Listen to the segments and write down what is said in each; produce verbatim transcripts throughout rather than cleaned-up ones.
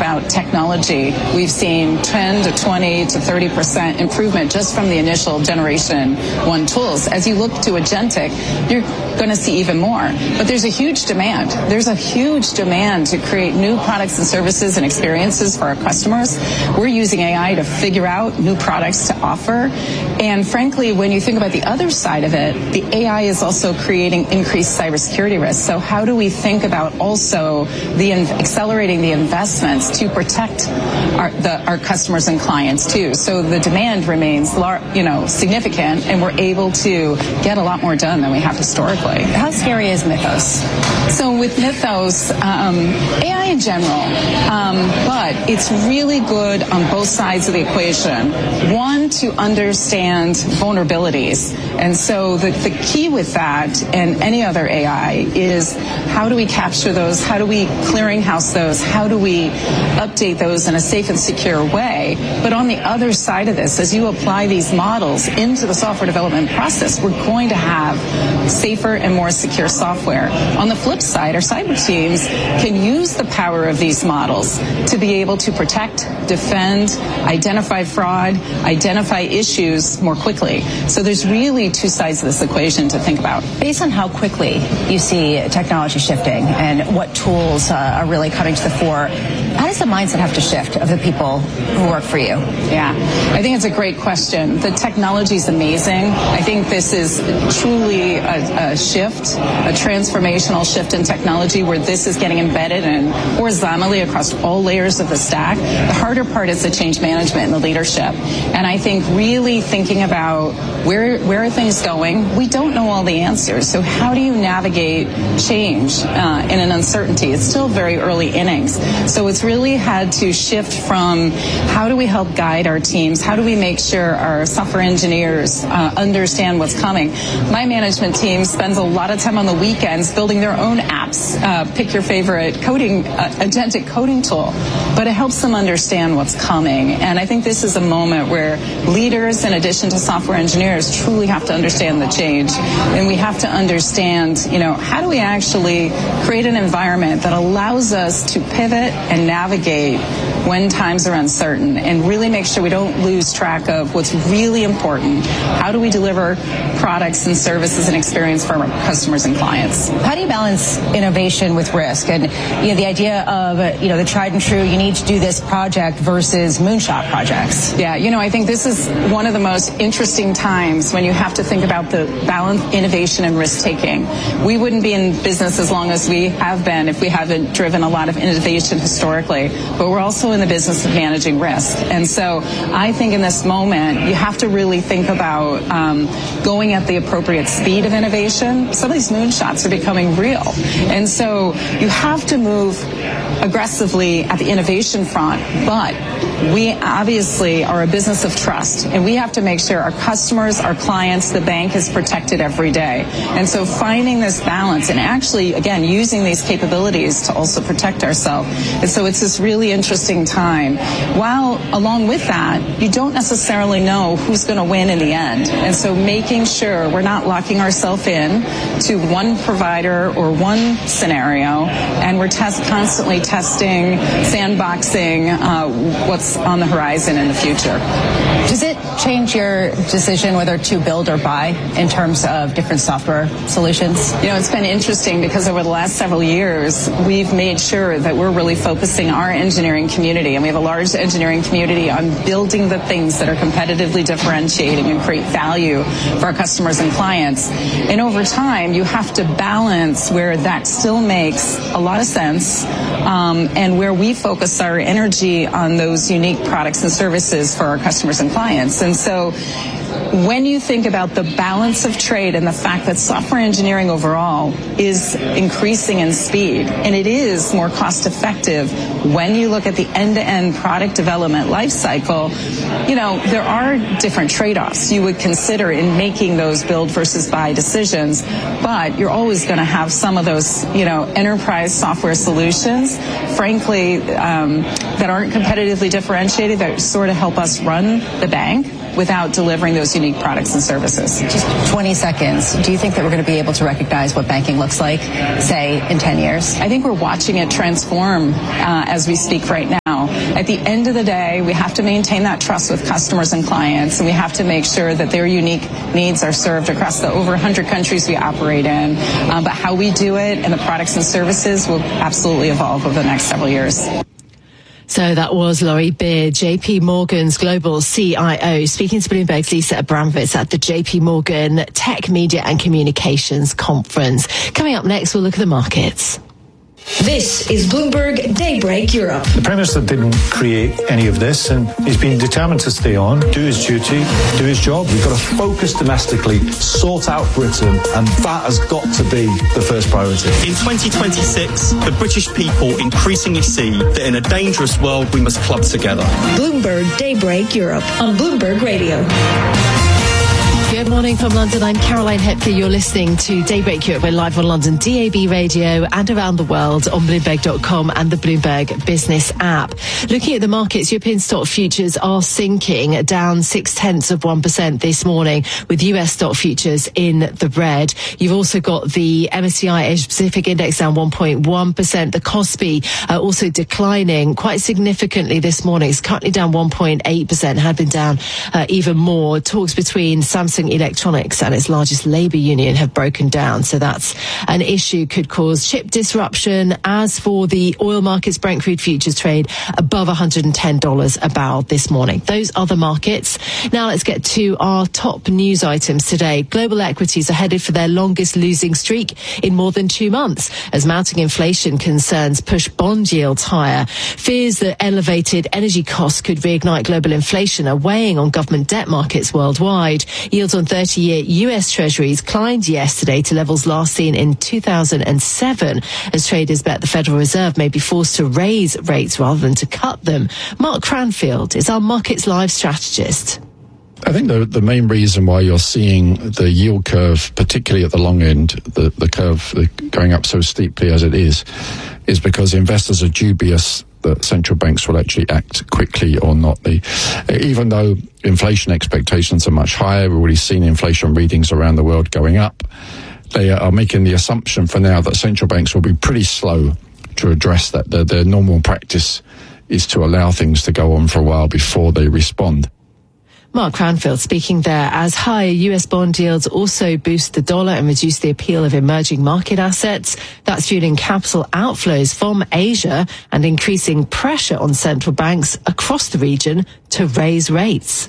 about technology, we've seen ten to twenty to thirty percent improvement just from the initial generation one tools. As you look to agentic, you're going to see even more. But there's a huge demand. There's a huge demand to create new products and services and experiences for our customers. We're using A I to figure out new products to offer. And frankly, when you think about the other side of it, the A I is also creating increased cybersecurity risks. So how do we think about also the accelerating the investments to protect our, the, our customers and clients too? So the demand remains, you know, significant, and we're able to get a lot more done than we have historically. How scary is Mythos? So with Mythos, um, A I in general, um, but it's really good on both sides of the equation. One, to understand vulnerabilities. And so the, the key with that and any other A I is how do we capture those? How do we clearinghouse those? How do we update those in a safe and secure way? But on the other side of this, as you apply these models into the software development process, we're going to have safer and more secure software. On the flip side, our cyber teams can use the power of these models to be able to protect, defend, identify fraud, identify issues more quickly. So there's really two sides of this equation to think about. Based on how quickly you see technology shifting and what tools uh, are really coming to the fore, how does the mindset have to shift of the people who work for you? Yeah, I think it's a great question. The technology is amazing. I think this is truly a, a shift, a transformational shift in technology where this is getting embedded and horizontally across all layers of the stack. The harder part is the change management and the leadership. And I think really thinking about where where are things going? We don't know all the answers. So how do you navigate change uh, in an uncertainty? It's still very early innings. So it's really had to shift from how do we help guide our teams? How do we make sure our software engineers uh, understand what's coming? My management team spends a lot of time on the weekends building their own apps. Uh, pick your favorite coding, uh, agentic coding tool. But it helps them understand what's coming. And I think this is a moment where leaders, in addition to software engineers, truly have to understand the change. And we have to understand, you know, how do we actually create an environment that allows us to pivot and navigate when times are uncertain and really make sure we don't lose track of what's really important. How do we deliver products and services and experience for our customers and clients? How do you balance innovation with risk? And you know, the idea of, you know, the tried and true, you need to do this project versus moonshot projects. Yeah, you know, I think this is one of the most interesting times when you have to think about the balance, innovation and risk-taking. We wouldn't be in business as long as we have been if we haven't driven a lot of innovation historically, but we're also in the business of managing risk. And so I think in this moment, you have to really think about um, going at the appropriate speed of innovation. Some of these moonshots are becoming real. And so you have to move aggressively at the innovation front, but we obviously are a business of trust, and we have to make sure our customers, our clients, the bank is protected every day. And so finding this balance and actually, again, using these capabilities to also protect ourselves. And so it's this really interesting time. While along with that, you don't necessarily know who's going to win in the end. And so making sure we're not locking ourselves in to one provider or one scenario, and we're test constantly testing, sandboxing uh, what's on the horizon in the future. Does it change your decision whether to build or buy in terms of different software solutions? You know, it's been interesting because over the last several years, we've made sure that we're really focusing our engineering community, and we have a large engineering community, on building the things that are competitively differentiating and create value for our customers and clients. And over time, you have to balance where that still makes a lot of sense um, and where we focus our energy on those unique products and services for our customers and clients. And so when you think about the balance of trade and the fact that software engineering overall is increasing in speed, and it is more cost effective when you look at the end-to-end product development life cycle, you know, there are different trade-offs you would consider in making those build versus buy decisions, but you're always going to have some of those, you know, enterprise software solutions, frankly, um, that aren't competitively differentiated, that sort of help us run the bank. without delivering those unique products and services. Just twenty seconds. Do you think that we're going to be able to recognize what banking looks like, say, in ten years? I think we're watching it transform uh, as we speak right now. At the end of the day, we have to maintain that trust with customers and clients, and we have to make sure that their unique needs are served across the over one hundred countries we operate in. Um, but how we do it and the products and services will absolutely evolve over the next several years. So that was Laurie Beard, J P Morgan's global C I O, speaking to Bloomberg's Lisa Abramowitz at the J P Morgan Tech, Media and Communications Conference. Coming up next, we'll look at the markets. This is Bloomberg Daybreak Europe. The Prime Minister didn't create any of this, and he's been determined to stay on, do his duty, do his job. We've got to focus domestically, sort out Britain, and that has got to be the first priority. In twenty twenty-six, the British people increasingly see that in a dangerous world, we must club together. Bloomberg Daybreak Europe on Bloomberg Radio. Good morning from London. I'm Caroline Hepker. You're listening to Daybreak Europe. We're live on London D A B radio and around the world on Bloomberg dot com and the Bloomberg Business app. Looking at the markets, European stock futures are sinking, down six tenths of one percent this morning, with U S stock futures in the red. You've also got the M S C I Asia Pacific Index down one point one percent. The Kospi uh, also declining quite significantly this morning. It's currently down one point eight percent, had been down uh, even more. Talks between Samsung Electronics and its largest labour union have broken down, so that's an issue, could cause chip disruption. As for the oil markets, Brent crude futures trade above one hundred ten dollars a barrel this morning. Those are the markets. Now let's get to our top news items today. Global equities are headed for their longest losing streak in more than two months as mounting inflation concerns push bond yields higher. Fears that elevated energy costs could reignite global inflation are weighing on government debt markets worldwide. Yields on thirty-year U S Treasuries climbed yesterday to levels last seen in two thousand seven as traders bet the Federal Reserve may be forced to raise rates rather than to cut them. Mark Cranfield is our Markets Live strategist. I think the the main reason why you're seeing the yield curve, particularly at the long end, the, the curve going up so steeply as it is, is because investors are dubious that central banks will actually act quickly or not. They, even though inflation expectations are much higher, we've already seen inflation readings around the world going up, they are making the assumption for now that central banks will be pretty slow to address that. Their, their normal practice is to allow things to go on for a while before they respond. Mark Cranfield speaking there as higher U S bond yields also boost the dollar and reduce the appeal of emerging market assets. That's fueling capital outflows from Asia and increasing pressure on central banks across the region to raise rates.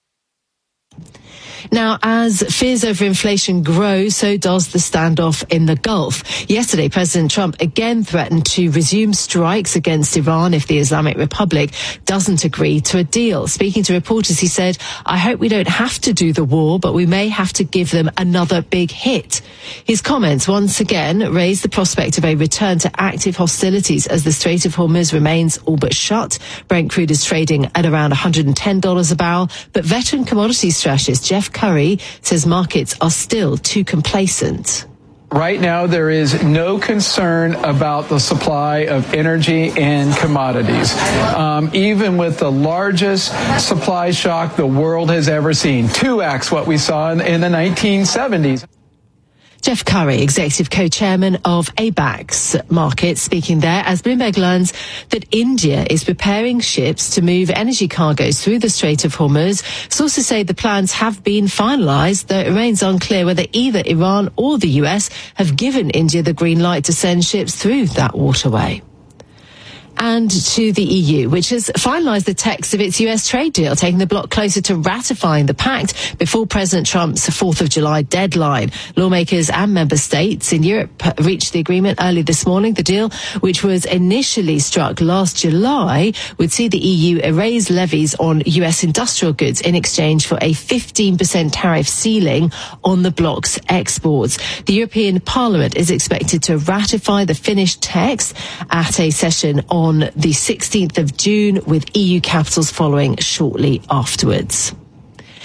Now, as fears over inflation grow, so does the standoff in the Gulf. Yesterday, President Trump again threatened to resume strikes against Iran if the Islamic Republic doesn't agree to a deal. Speaking to reporters, he said, "I hope we don't have to do the war, but we may have to give them another big hit." His comments once again raised the prospect of a return to active hostilities as the Strait of Hormuz remains all but shut. Brent crude is trading at around one hundred ten dollars a barrel, but veteran commodities strategist Jeff Curry says markets are still too complacent. Right now, there is no concern about the supply of energy and commodities. Um, even with the largest supply shock the world has ever seen, two X what we saw in, in the nineteen seventies. Jeff Curry, executive co-chairman of A BAX Markets, speaking there as Bloomberg learns that India is preparing ships to move energy cargoes through the Strait of Hormuz. Sources say the plans have been finalized, though it remains unclear whether either Iran or the U S have given India the green light to send ships through that waterway. And to the E U, which has finalised the text of its U S trade deal, taking the bloc closer to ratifying the pact before President Trump's fourth of July deadline. Lawmakers and member states in Europe reached the agreement early this morning. The deal, which was initially struck last July, would see the E U erase levies on U S industrial goods in exchange for a fifteen percent tariff ceiling on the bloc's exports. The European Parliament is expected to ratify the finished text at a session on on the sixteenth of June, with E U capitals following shortly afterwards.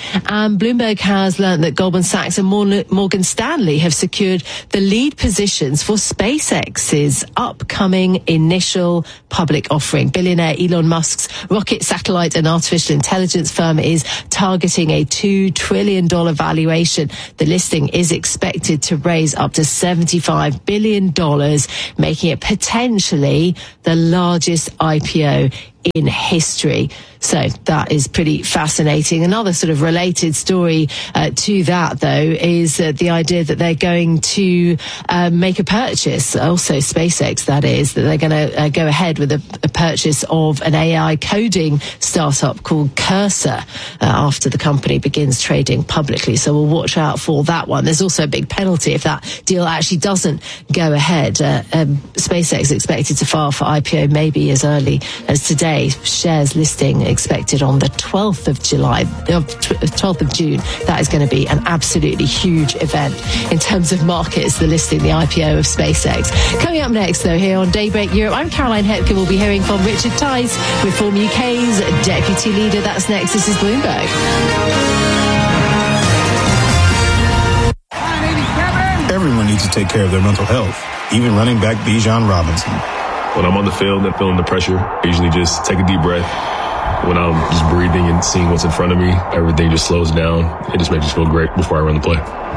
And Bloomberg has learned that Goldman Sachs and Morgan Stanley have secured the lead positions for SpaceX's upcoming initial public offering. Billionaire Elon Musk's rocket, satellite and artificial intelligence firm is targeting a two trillion dollars valuation. The listing is expected to raise up to seventy-five billion dollars, making it potentially the largest I P O in history. So that is pretty fascinating. Another sort of related story uh, to that, though, is uh, the idea that they're going to uh, make a purchase, also SpaceX, that is, that they're going to uh, go ahead with a, a purchase of an A I coding startup called Cursor uh, after the company begins trading publicly. So we'll watch out for that one. There's also a big penalty if that deal actually doesn't go ahead. Uh, um, SpaceX is expected to file for I P O maybe as early as today. Shares listing expected on the twelfth of July, twelfth of June. That is going to be an absolutely huge event in terms of markets, the listing, the I P O of SpaceX. Coming up next, though, here on Daybreak Europe, I'm Caroline Hepker. We'll be hearing from Richard Tice, Reform U K's deputy leader. That's next. This is Bloomberg. Everyone needs to take care of their mental health, even running back Bijan Robinson. When I'm on the field and feeling the pressure, I usually just take a deep breath. When I'm just breathing and seeing what's in front of me, everything just slows down. It just makes me feel great before I run the play.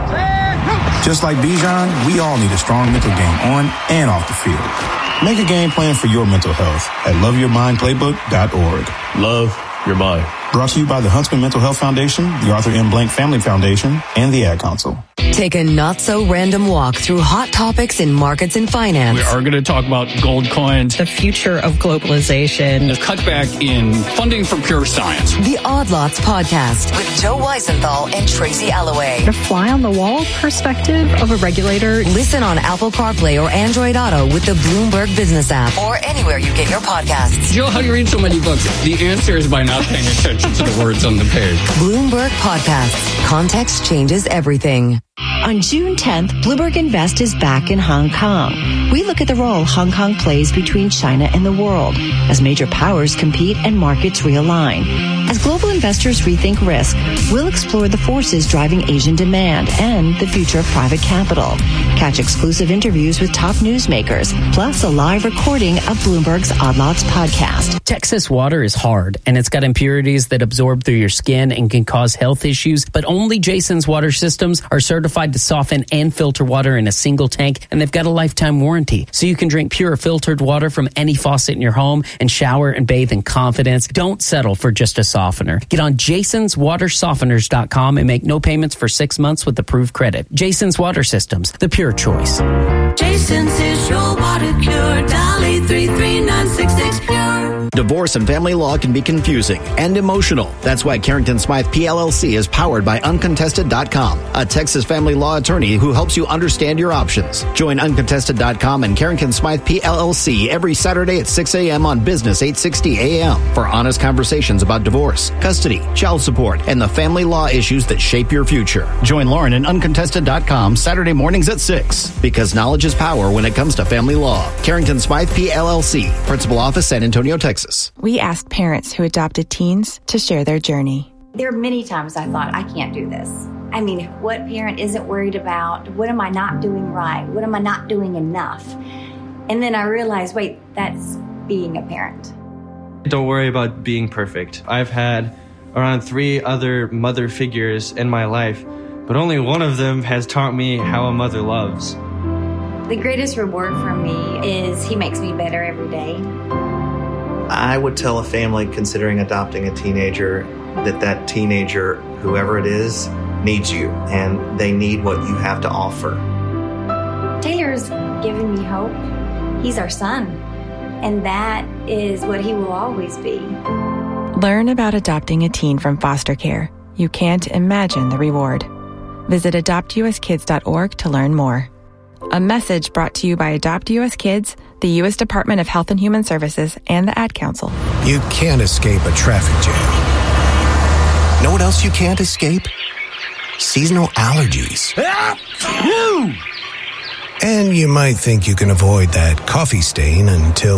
Just like Bijan, we all need a strong mental game on and off the field. Make a game plan for your mental health at love your mind playbook dot org. Love your mind. Brought to you by the Huntsman Mental Health Foundation, the Arthur M. Blank Family Foundation, and the Ad Council. Take a not-so-random walk through hot topics in markets and finance. We are going to talk about gold coins, the future of globalization, the cutback in funding for pure science. The Odd Lots Podcast with Joe Weisenthal and Tracy Alloway. The fly-on-the-wall perspective of a regulator. Listen on Apple CarPlay or Android Auto with the Bloomberg Business app or anywhere you get your podcasts. Joe, how do you read so many books? The answer is by not paying attention to the words on the page. Bloomberg Podcasts. Context changes everything. On June tenth, Bloomberg Invest is back in Hong Kong. We look at the role Hong Kong plays between China and the world as major powers compete and markets realign. As global investors rethink risk, we'll explore the forces driving Asian demand and the future of private capital. Catch exclusive interviews with top newsmakers, plus a live recording of Bloomberg's Odd Lots podcast. Texas water is hard, and it's got impurities that absorb through your skin and can cause health issues, but only Jason's water systems are certified to soften and filter water in a single tank, and they've got a lifetime warranty. So you can drink pure filtered water from any faucet in your home and shower and bathe in confidence. Don't settle for just a softener. Get on jasons water softeners dot com and make no payments for six months with approved credit. Jason's Water Systems, the pure choice. Jason's is your water cure. Dolly three three nine six six pure. Divorce and family law can be confusing and emotional. That's why Carrington Smythe P L L C is powered by uncontested dot com, a Texas family law attorney who helps you understand your options. Join uncontested dot com and Carrington Smythe P L L C every Saturday at six a.m. on Business eight sixty A M for honest conversations about divorce, custody, child support, and the family law issues that shape your future. Join Lauren at uncontested dot com Saturday mornings at six, because knowledge is power when it comes to family law. Carrington Smythe P L L C, Principal Office, San Antonio, Texas. We asked parents who adopted teens to share their journey. There are many times I thought, I can't do this. I mean, what parent isn't worried about? What am I not doing right? What am I not doing enough? And then I realized, wait, that's being a parent. Don't worry about being perfect. I've had around three other mother figures in my life, but only one of them has taught me how a mother loves. The greatest reward for me is he makes me better every day. I would tell a family considering adopting a teenager that that teenager, whoever it is, needs you, and they need what you have to offer. Taylor's given me hope. He's our son, and that is what he will always be. Learn about adopting a teen from foster care. You can't imagine the reward. Visit adopt u s kids dot org to learn more. A message brought to you by Adopt U S Kids, the U S Department of Health and Human Services, and the Ad Council. You can't escape a traffic jam. Know what else you can't escape? Seasonal allergies. And you might think you can avoid that coffee stain until...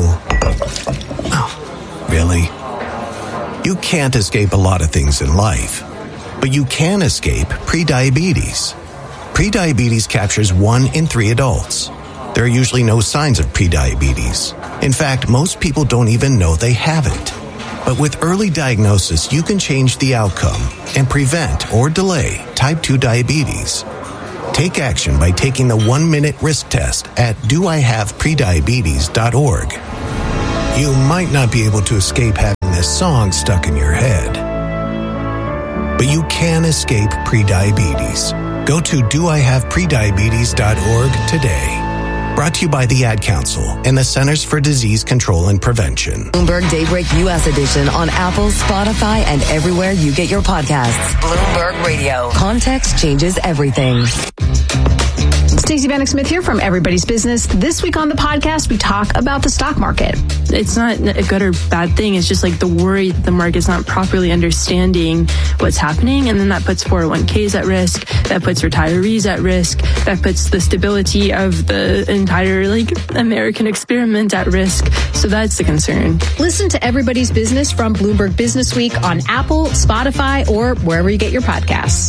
Oh, really? You can't escape a lot of things in life, But you can escape prediabetes. Prediabetes captures one in three adults. There are usually no signs of prediabetes. In fact, most people don't even know they have it. But with early diagnosis, you can change the outcome and prevent or delay type two diabetes. Take action by taking the one-minute risk test at do I have prediabetes dot org. You might not be able to escape having this song stuck in your head, but you can escape prediabetes. Go to do I have prediabetes dot org today. Brought to you by the Ad Council and the Centers for Disease Control and Prevention. Bloomberg Daybreak U S edition on Apple, Spotify, and everywhere you get your podcasts. Bloomberg Radio. Context changes everything. Stacey Bannock Smith here from Everybody's Business. This week on the podcast, we talk about the stock market. It's not a good or bad thing. It's just like the worry that the market's not properly understanding what's happening. And then that puts four oh one k's at risk. That puts retirees at risk. That puts the stability of the entire like American experiment at risk. So that's the concern. Listen to Everybody's Business from Bloomberg Business Week on Apple, Spotify, or wherever you get your podcasts.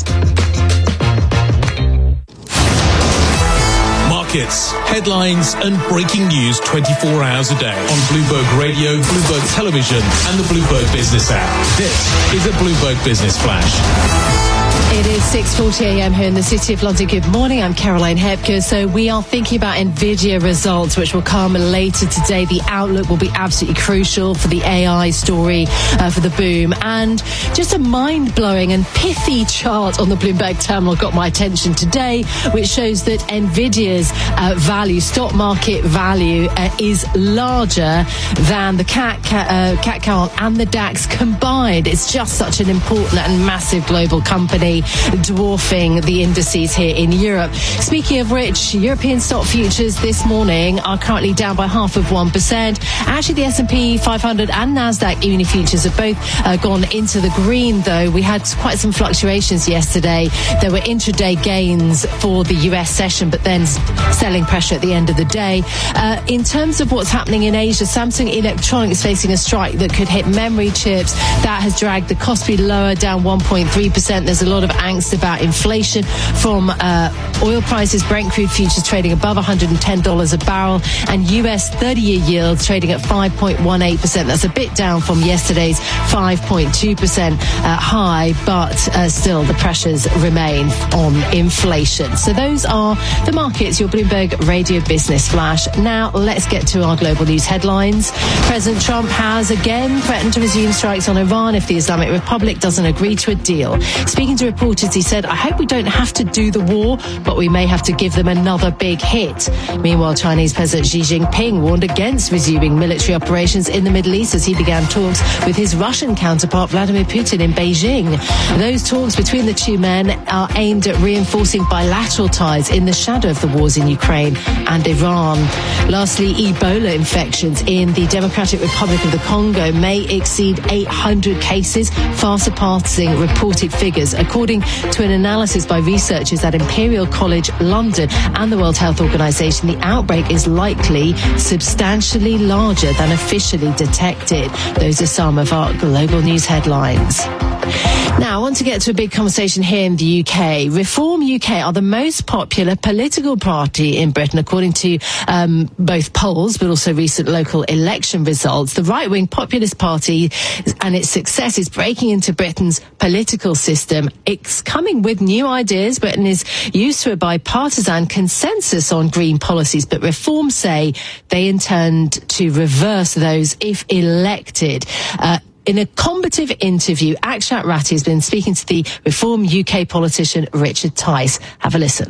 Markets, headlines, and breaking news twenty-four hours a day on Bloomberg Radio, Bloomberg Television, and the Bloomberg Business app. This is a Bloomberg Business Flash. It is six forty a.m. here in the City of London. Good morning. I'm Caroline Hepker. So we are thinking about NVIDIA results, which will come later today. The outlook will be absolutely crucial for the A I story, uh, for the boom. And just a mind-blowing and pithy chart on the Bloomberg terminal got my attention today, which shows that NVIDIA's uh, value, stock market value, uh, is larger than the cat, cat, uh, cat count and the DAX combined. It's just such an important and massive global company, dwarfing the indices here in Europe. Speaking of which, European stock futures this morning are currently down by half of one percent. Actually, the S and P five hundred and NASDAQ Uni futures have both uh, gone into the green, though. We had quite some fluctuations yesterday. There were intraday gains for the U S session, but then selling pressure at the end of the day. Uh, in terms of what's happening in Asia, Samsung Electronics facing a strike that could hit memory chips. That has dragged the Kospi lower, down one point three percent. There's a lot of angst about inflation from uh, oil prices. Brent crude futures trading above one hundred ten dollars a barrel, and U S thirty-year yields trading at five point one eight percent. That's a bit down from yesterday's five point two percent uh, high, but uh, still the pressures remain on inflation. So those are the markets, your Bloomberg Radio Business Flash. Now let's get to our global news headlines. President Trump has again threatened to resume strikes on Iran if the Islamic Republic doesn't agree to a deal. Speaking to reporters, he said, I hope we don't have to do the war, but we may have to give them another big hit. Meanwhile, Chinese President Xi Jinping warned against resuming military operations in the Middle East as he began talks with his Russian counterpart Vladimir Putin in Beijing. Those talks between the two men are aimed at reinforcing bilateral ties in the shadow of the wars in Ukraine and Iran. Lastly, Ebola infections in the Democratic Republic of the Congo may exceed eight hundred cases, far surpassing reported figures, according to an analysis by researchers at Imperial College London and the World Health Organization. The outbreak is likely substantially larger than officially detected. Those are some of our global news headlines. Now, I want to get to a big conversation here in the U K. Reform U K are the most popular political party in Britain, according to um, both polls, but also recent local election results. The right-wing Populist Party and its success is breaking into Britain's political system. It's coming with new ideas. Britain is used to a bipartisan consensus on green policies, but Reform say they intend to reverse those if elected. Uh, In a combative interview, Akshat Rathi has been speaking to the Reform U K politician Richard Tice. Have a listen.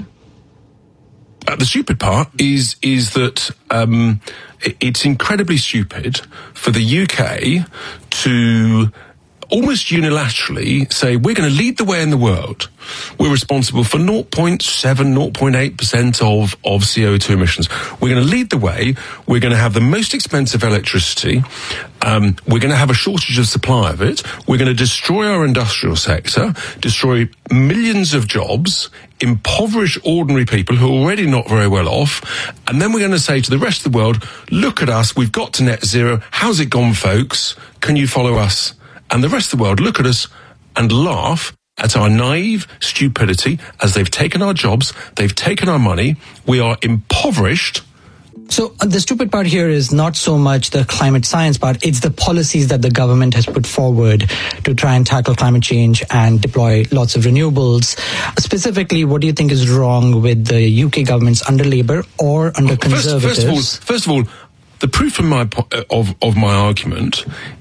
Uh, the stupid part is is that um, it's incredibly stupid for the U K to almost unilaterally say, we're going to lead the way in the world. We're responsible for zero point seven, zero point eight percent of, of C O two emissions. We're going to lead the way. We're going to have the most expensive electricity. Um, we're going to have a shortage of supply of it. We're going to destroy our industrial sector, destroy millions of jobs, impoverish ordinary people who are already not very well off. And then we're going to say to the rest of the world, look at us. We've got to net zero. How's it gone, folks? Can you follow us? And the rest of the world look at us and laugh at our naive stupidity as they've taken our jobs, they've taken our money, we are impoverished. So uh, the stupid part here is not so much the climate science part, it's the policies that the government has put forward to try and tackle climate change and deploy lots of renewables. Specifically, what do you think is wrong with the U K governments under Labour or under well, Conservatives? First, first of all, first of all, the proof of my of of my argument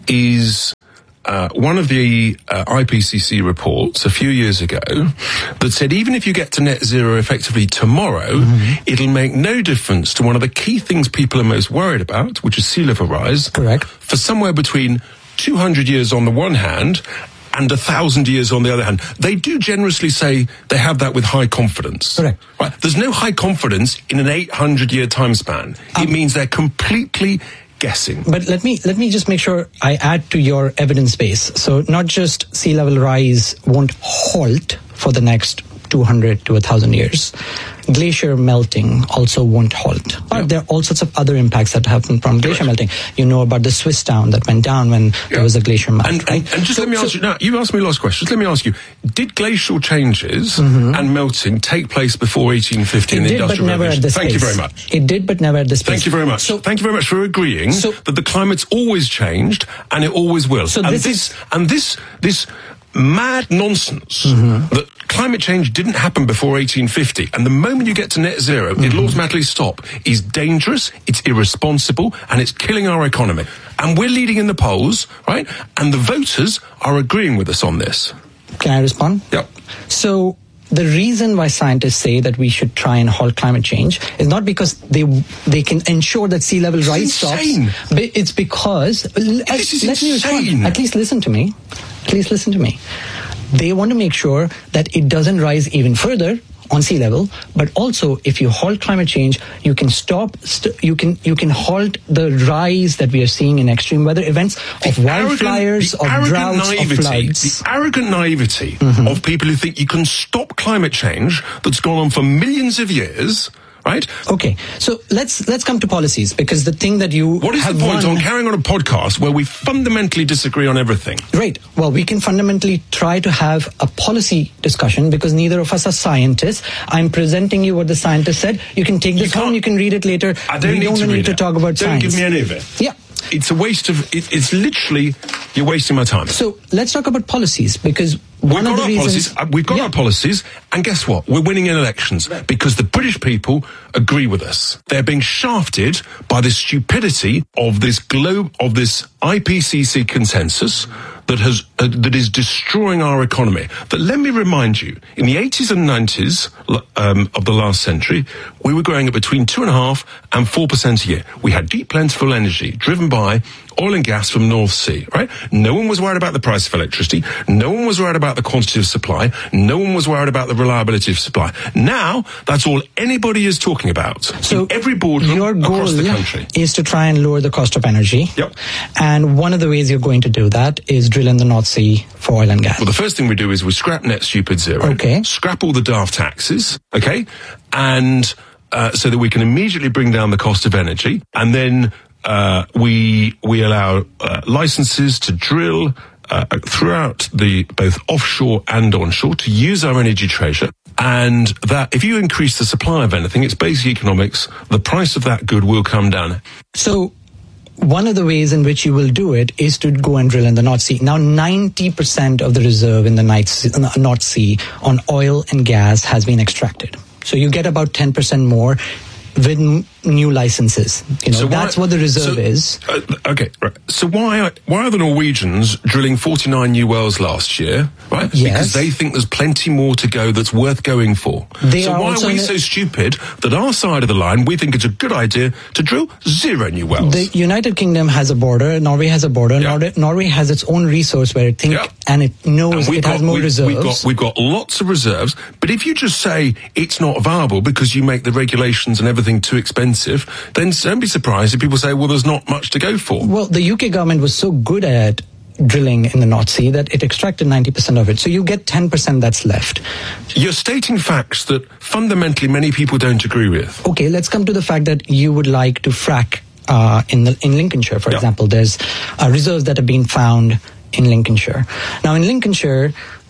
is uh, one of the uh, I P C C reports a few years ago that said even if you get to net zero effectively tomorrow, mm-hmm. it'll make no difference to one of the key things people are most worried about, which is sea level rise. Correct. For somewhere between two hundred years on the one hand and a thousand years on the other hand. They do generously say they have that with high confidence. Correct. Right? There's no high confidence in an eight hundred year time span. Um, it means they're completely guessing. But let me let me just make sure I add to your evidence base. So not just sea level rise won't halt for the next two hundred to one thousand years. Glacier melting also won't halt. But yep. there are all sorts of other impacts that happen from glacier Correct. melting. You know about the Swiss town that went down when yep. there was a glacier melt. And, right? and, and just so, let me so, ask you, now, you asked me last question. Just let me ask you, did glacial changes mm-hmm. and melting take place before eighteen fifty in the did, Industrial but never Revolution? At this Thank pace. you very much. It did, but never at this pace. Thank you very much. So, Thank you very much for agreeing so, that the climate's always changed and it always will. So and this, this is, and this this mad nonsense mm-hmm. that climate change didn't happen before eighteen fifty, and the moment you get to net zero, mm-hmm. it'll automatically stop, is dangerous, it's irresponsible, and it's killing our economy. And we're leading in the polls, right? And the voters are agreeing with us on this. Can I respond? Yep. So the reason why scientists say that we should try and halt climate change is not because they they can ensure that sea level rise stops. But it's because this is let insane. me respond. At least listen to me. At least listen to me. They want to make sure that it doesn't rise even further on sea level, but also if you halt climate change, you can stop, st- you can you can halt the rise that we are seeing in extreme weather events of the wildfires, of droughts, naivety, of floods. The arrogant naivety mm-hmm. of people who think you can stop climate change that's gone on for millions of years. Right? Okay, so let's let's come to policies, because the thing that you What is have the point won, on carrying on a podcast where we fundamentally disagree on everything? Right. Well, we can fundamentally try to have a policy discussion because neither of us are scientists. I'm presenting you what the scientist said. You can take this home, you can read it later. I don't we need don't to need read to it. talk about don't science. Don't give me any of it. Yeah. It's a waste of, it, it's literally, you're wasting my time. So let's talk about policies, because We've one got of the our reasons... policies, uh, we've got yeah. our policies, and guess what? We're winning in elections because the British people agree with us. They're being shafted by the stupidity of this globe, of this I P C C consensus that has uh, that is destroying our economy. But let me remind you, in the eighties and nineties um, of the last century, we were growing at between two and a half and four percent a year. We had deep, plentiful energy driven by oil and gas from North Sea, right? No one was worried about the price of electricity. No one was worried about the quantity of supply. No one was worried about the reliability of supply. Now, that's all anybody is talking about. So in every boardroom your goal across the country is to try and lower the cost of energy. Yep. And one of the ways you're going to do that is drill in the North Sea for oil and gas. Well, the first thing we do is we scrap net stupid zero. Okay. Scrap all the daft taxes. Okay. And uh, so that we can immediately bring down the cost of energy. And then uh, we we allow uh, licenses to drill uh, throughout the both offshore and onshore to use our energy treasure. And that if you increase the supply of anything, it's basic economics. The price of that good will come down. So one of the ways in which you will do it is to go and drill in the North Sea. Now, ninety percent of the reserve in the North Sea on oil and gas has been extracted. So you get about ten percent more with n- new licenses. You know, so that's why, what the reserve so, is. Uh, okay, right. So why are, why are the Norwegians drilling forty-nine new wells last year, right? Yes. Because they think there's plenty more to go that's worth going for. They so are why are we a, so stupid that our side of the line, we think it's a good idea to drill zero new wells? The United Kingdom has a border, Norway has a border, yeah. Norway, Norway has its own resource where it thinks yeah. and it knows and it got, has more we've, reserves. We've got, we've got lots of reserves, but if you just say it's not viable because you make the regulations and everything too expensive, then don't be surprised if people say, well, there's not much to go for. Well, the U K government was so good at drilling in the North Sea that it extracted ninety percent of it. So you get ten percent that's left. You're stating facts that fundamentally many people don't agree with. Okay, let's come to the fact that you would like to frack uh, in the, in Lincolnshire, for yeah. example. There's uh, reserves that have been found in Lincolnshire. Now, in Lincolnshire,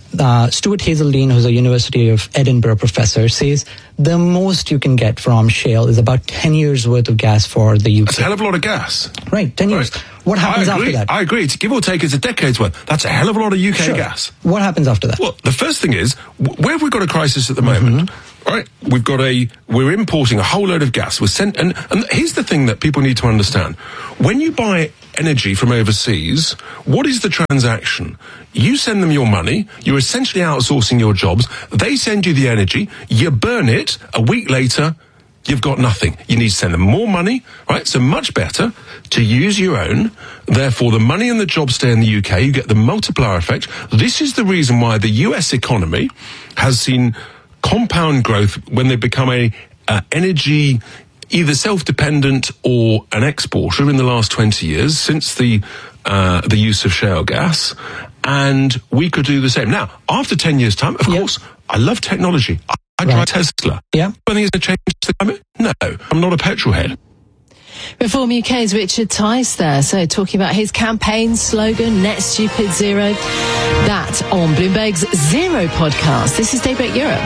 uh, Stuart Hazeldine, who's a University of Edinburgh professor, says the most you can get from shale is about ten years worth of gas for the U K. That's a hell of a lot of gas. Right, ten years. Right. What happens I agree, after that? I agree. It's give or take, it's a decade's worth. That's a hell of a lot of U K Sure. gas. What happens after that? Well, the first thing is, w- where have we got a crisis at the moment? Mm-hmm. Right, we've got a, we're importing a whole load of gas. We're sent, and, and here's the thing that people need to understand. When you buy energy from overseas, what is the transaction? You send them your money, you're essentially outsourcing your jobs, they send you the energy, you burn it, a week later, you've got nothing. You need to send them more money, right? So much better to use your own. Therefore, the money and the jobs stay in the U K. You get the multiplier effect. This is the reason why the U S economy has seen compound growth when they become a uh, energy either self-dependent or an exporter in the last twenty years since the uh, the use of shale gas. And we could do the same. Now, after ten years' time, of course, I love technology. I, I drive Right. Tesla. Yeah. Do I think it's going to change the climate? No, I'm not a petrol head. Reform U K's Richard Tice there, so talking about his campaign slogan, Net Stupid Zero. That on Bloomberg's Zero podcast. This is Daybreak Europe.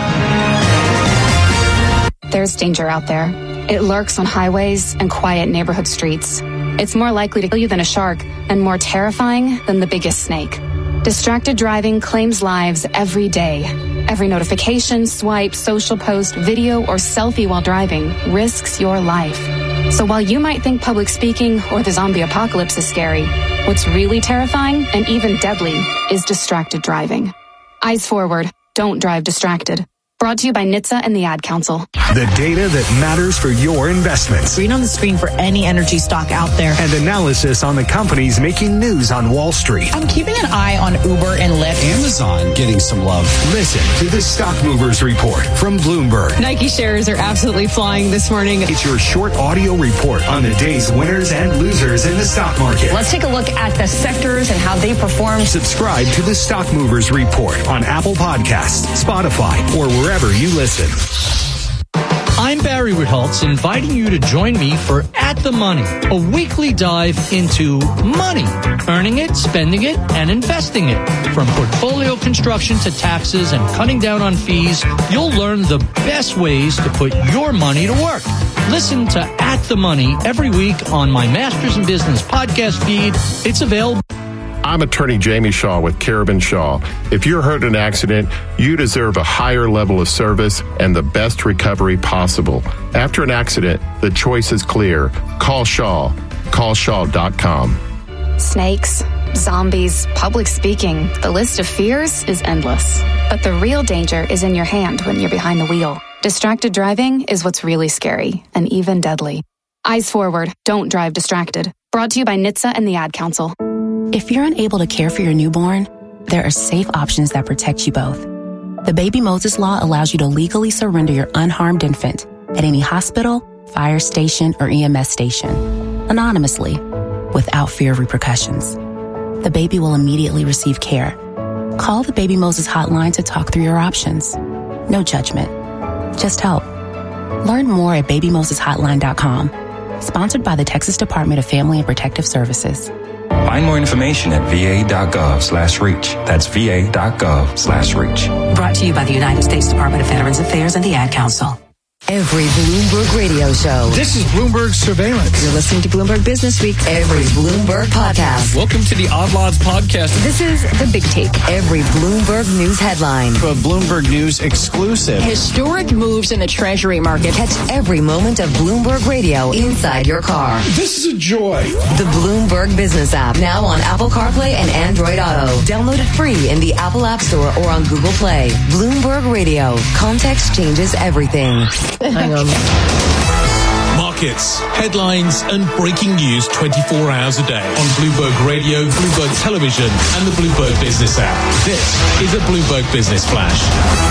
There's danger out there. It lurks on highways and quiet neighborhood streets. It's more likely to kill you than a shark and more terrifying than the biggest snake. Distracted driving claims lives every day. Every notification, swipe, social post, video, or selfie while driving risks your life. So while you might think public speaking or the zombie apocalypse is scary, what's really terrifying and even deadly is distracted driving. Eyes forward. Don't drive distracted. Brought to you by N H T S A and the Ad Council. The data that matters for your investments. Read on the screen for any energy stock out there. And analysis on the companies making news on Wall Street. I'm keeping an eye on Uber and Lyft. Amazon getting some love. Listen to the Stock Movers Report from Bloomberg. Nike shares are absolutely flying this morning. It's your short audio report on the day's winners and losers in the stock market. Let's take a look at the sectors and how they perform. Subscribe to the Stock Movers Report on Apple Podcasts, Spotify, or wherever you listen. I'm Barry Ritholtz, inviting you to join me for At the Money, a weekly dive into money, earning it, spending it, and investing it. From portfolio construction to taxes and cutting down on fees, you'll learn the best ways to put your money to work. Listen to At the Money every week on my Masters in Business podcast feed. It's available. I'm attorney Jamie Shaw with Carabin Shaw. If you're hurt in an accident, you deserve a higher level of service and the best recovery possible. After an accident, the choice is clear. Call Shaw. Call shaw dot com. Snakes, zombies, public speaking. The list of fears is endless. But the real danger is in your hand when you're behind the wheel. Distracted driving is what's really scary and even deadly. Eyes forward. Don't drive distracted. Brought to you by N H T S A and the Ad Council. If you're unable to care for your newborn, there are safe options that protect you both. The Baby Moses Law allows you to legally surrender your unharmed infant at any hospital, fire station, or E M S station, anonymously, without fear of repercussions. The baby will immediately receive care. Call the Baby Moses hotline to talk through your options. No judgment, just help. Learn more at baby moses hotline dot com. Sponsored by the Texas Department of Family and Protective Services. Find more information at va.gov slash reach. That's va.gov slash reach. Brought to you by the United States Department of Veterans Affairs and the Ad Council. Every Bloomberg radio show. This is Bloomberg Surveillance. You're listening to Bloomberg Business Week. Every Bloomberg podcast. Welcome to the Odd Lots podcast. This is The Big Take. Every Bloomberg News headline. A Bloomberg News exclusive. Historic moves in the Treasury market. Catch every moment of Bloomberg radio inside your car. This is a joy. The Bloomberg Business app. Now on Apple CarPlay and Android Auto. Download it free in the Apple App Store or on Google Play. Bloomberg Radio. Context changes everything. Hang on. Markets, headlines, and breaking news twenty-four hours a day on Bloomberg Radio, Bloomberg Television, and the Bloomberg Business app. This is a Bloomberg Business Flash.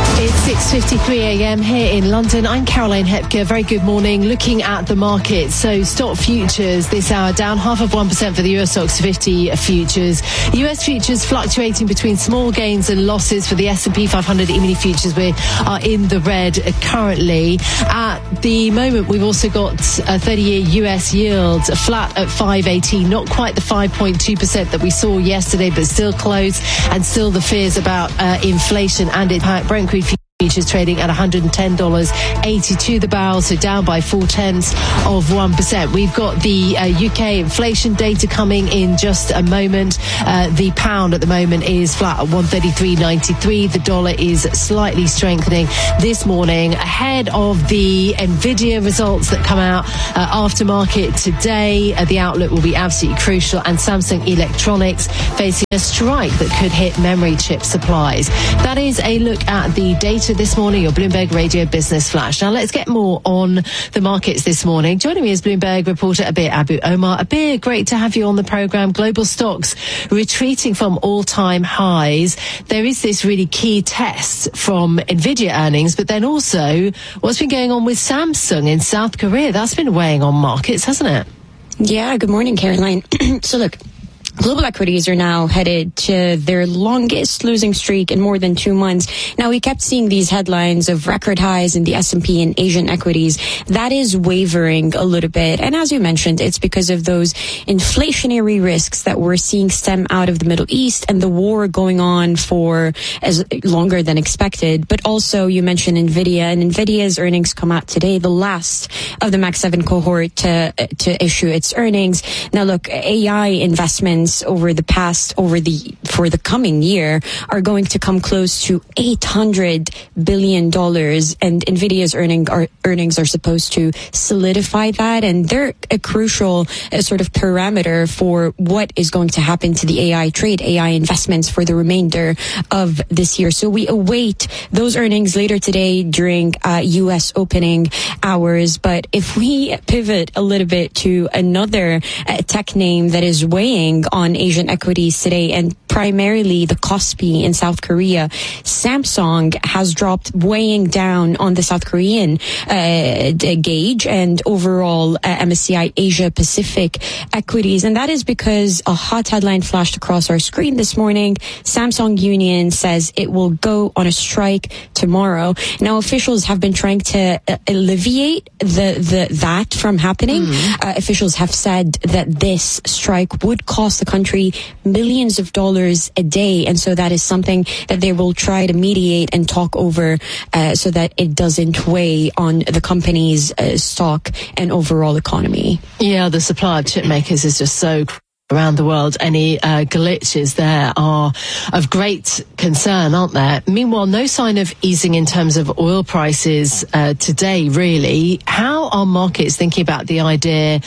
It's six fifty-three a.m. here in London. I'm Caroline Hepker. Very good morning. Looking at the market. So stock futures this hour down half of one percent for the U S Stocks fifty futures. U S futures fluctuating between small gains and losses for the S and P five hundred E-mini futures. We are in the red currently. At the moment, we've also got a thirty-year U S yield flat at five eighteen. Not quite the five point two percent that we saw yesterday, but still close, and still the fears about uh, inflation and impact. Brent crude futures trading at one hundred ten dollars eighty-two the barrel, so down by four tenths of one percent. We've got the uh, U K inflation data coming in just a moment. Uh, the pound at the moment is flat at one thirty-three ninety-three. The dollar is slightly strengthening this morning ahead of the Nvidia results that come out uh, after market today. Uh, the outlook will be absolutely crucial, and Samsung Electronics facing a strike that could hit memory chip supplies. That is a look at the data this morning, your Bloomberg Radio Business Flash. Now let's get more on the markets this morning. Joining me is Bloomberg reporter Abir Abu Omar. Abir, great to have you on the programme. Global stocks retreating from all-time highs. There is this really key test from Nvidia earnings, but then also what's been going on with Samsung in South Korea. That's been weighing on markets, hasn't it? Yeah, good morning, Caroline. So look, global equities are now headed to their longest losing streak in more than two months. Now, we kept seeing these headlines of record highs in the S and P and Asian equities. That is wavering a little bit. And as you mentioned, it's because of those inflationary risks that we're seeing stem out of the Middle East and the war going on for as longer than expected. But also, you mentioned Nvidia, and Nvidia's earnings come out today, the last of the Max seven cohort to, to issue its earnings. Now, look, A I investments over the past, over the, for the coming year are going to come close to eight hundred billion dollars, and Nvidia's earning, are, earnings are supposed to solidify that, and they're a crucial uh, sort of parameter for what is going to happen to the A I trade, A I investments for the remainder of this year. So we await those earnings later today during uh, U S opening hours. But if we pivot a little bit to another uh, tech name that is weighing on Asian equities today, and primarily the Kospi in South Korea, Samsung has dropped, weighing down on the South Korean uh, gauge and overall uh, M S C I Asia Pacific equities. And that is because a hot headline flashed across our screen this morning. Samsung Union says it will go on a strike tomorrow. Now, officials have been trying to uh, alleviate the, the that from happening. Mm. Uh, officials have said that this strike would cost the country millions of dollars a day, and so that is something that they will try to mediate and talk over uh, so that it doesn't weigh on the company's uh, stock and overall economy. Yeah, the supply of chip makers is just so around the world. Any uh, glitches there are of great concern, aren't there? Meanwhile, no sign of easing in terms of oil prices uh, today, really. How are markets thinking about the idea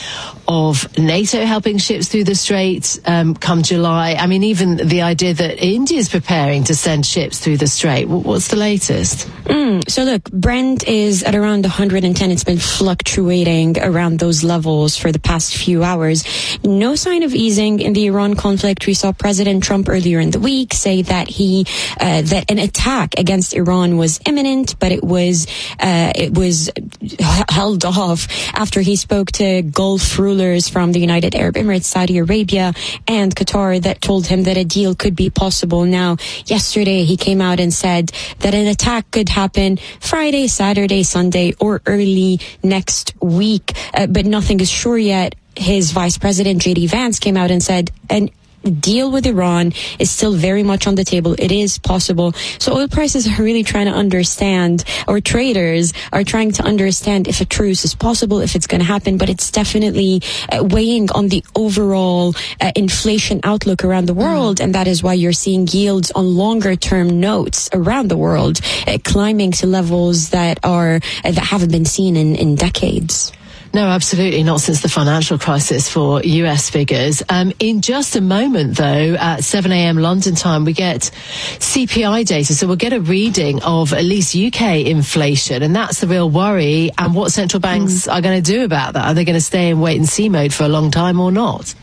of NATO helping ships through the Strait um, come July? I mean, even the idea that India's preparing to send ships through the Strait. What's the latest? Mm, so look, Brent is at around one hundred ten. It's been fluctuating around those levels for the past few hours. No sign of easing in the Iran conflict. We saw President Trump earlier in the week say that he uh, that an attack against Iran was imminent, but it was uh, it was held off after he spoke to Gulf rulers from the United Arab Emirates, Saudi Arabia, and Qatar that told him that a deal could be possible. Now, yesterday he came out and said that an attack could happen Friday, Saturday, Sunday, or early next week, uh, but nothing is sure yet. His vice president, J D Vance, came out and said an deal with Iran is still very much on the table. It is possible. So oil prices are really trying to understand, or traders are trying to understand if a truce is possible, if it's going to happen, but it's definitely uh, weighing on the overall uh, inflation outlook around the world. Mm. And that is why you're seeing yields on longer term notes around the world uh, climbing to levels that are uh, that haven't been seen in, in decades. No, absolutely not since the financial crisis for U S figures. Um, in just a moment, though, at seven a.m. London time, we get C P I data. So we'll get a reading of at least U K inflation. And that's the real worry. And what central banks mm. are going to do about that. Are they going to stay in wait and see mode for a long time or not?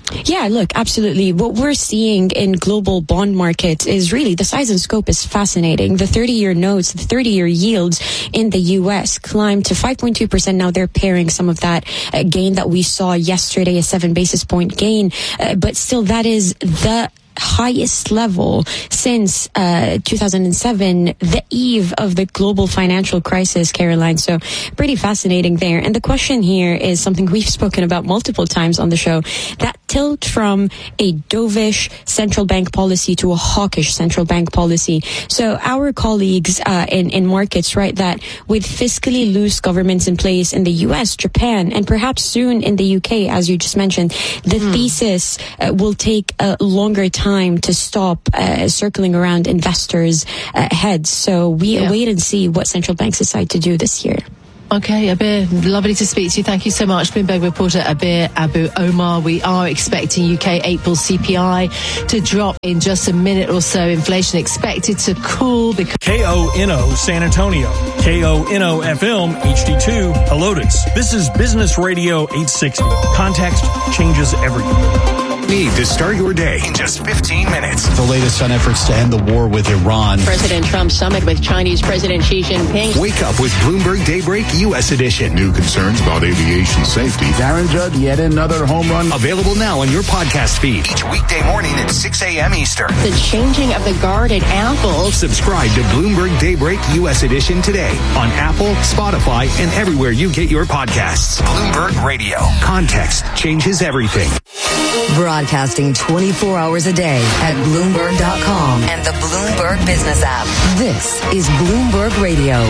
Yeah, look, absolutely. What we're seeing in global bond markets is really the size and scope is fascinating. The thirty-year notes, the thirty-year yields in the U S climbed to five point two percent. Now they're pairing some of that uh, gain that we saw yesterday, a seven basis point gain. Uh, but still, that is the highest level since uh, two thousand seven, the eve of the global financial crisis, Caroline. So pretty fascinating there. And the question here is something we've spoken about multiple times on the show, that tilt from a dovish central bank policy to a hawkish central bank policy. So our colleagues uh, in, in markets write that with fiscally loose governments in place in the U S, Japan, and perhaps soon in the U K, as you just mentioned, the mm. thesis uh, will take a longer time to stop uh, circling around investors' uh, heads. So we yeah. wait and see what central banks decide to do this year. Okay, Abir, lovely to speak to you. Thank you so much. Bloomberg reporter Abir Abu Omar. We are expecting U K April C P I to drop in just a minute or so. Inflation expected to cool because... K O N O San Antonio. K O N O F M H D two Helotes. This is Business Radio eight sixty. Context changes everything. Need to start your day in just fifteen minutes. The latest on efforts to end the war with Iran. President Trump's summit with Chinese President Xi Jinping. Wake up with Bloomberg Daybreak U S edition. New concerns about aviation safety. Darren Judd, yet another home run. Available now on your podcast feed. Each weekday morning at six a.m. Eastern. The changing of the guard at Apple. Subscribe to Bloomberg Daybreak U S edition today on Apple, Spotify, and everywhere you get your podcasts. Bloomberg Radio. Context changes everything. Broadcasting twenty-four hours a day at Bloomberg dot com and the Bloomberg Business app. This is Bloomberg Radio.